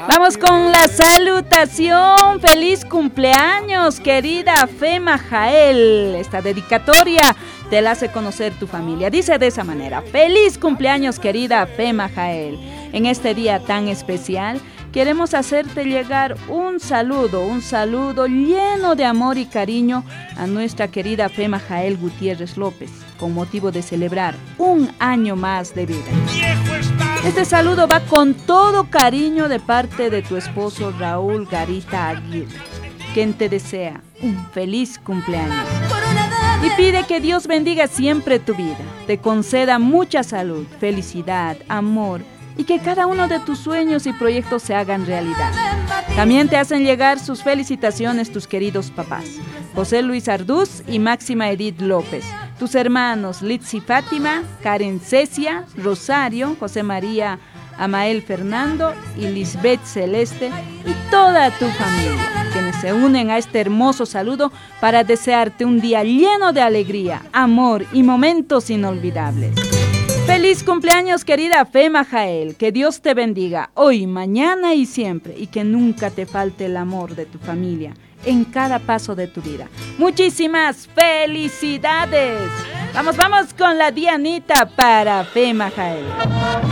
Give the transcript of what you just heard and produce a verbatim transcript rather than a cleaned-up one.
Vamos con la salutación. Feliz cumpleaños, querida Fema Jael. Esta dedicatoria te la hace conocer tu familia. Dice de esa manera: feliz cumpleaños, querida Fema Jael. En este día tan especial, queremos hacerte llegar un saludo, un saludo lleno de amor y cariño a nuestra querida Fema Jael Gutiérrez López, con motivo de celebrar un año más de vida. Este saludo va con todo cariño de parte de tu esposo Raúl Garita Aguirre, quien te desea un feliz cumpleaños y pide que Dios bendiga siempre tu vida, te conceda mucha salud, felicidad, amor, y que cada uno de tus sueños y proyectos se hagan realidad. También te hacen llegar sus felicitaciones tus queridos papás, José Luis Arduz y Máxima Edith López, tus hermanos Litsi Fátima, Karen Cecia, Rosario, José María Amael Fernando y Lisbeth Celeste y toda tu familia, quienes se unen a este hermoso saludo para desearte un día lleno de alegría, amor y momentos inolvidables. ¡Feliz cumpleaños, querida Fema Jael! Que Dios te bendiga hoy, mañana y siempre, y que nunca te falte el amor de tu familia en cada paso de tu vida. ¡Muchísimas felicidades! Vamos, vamos con la Dianita para Fema Jael.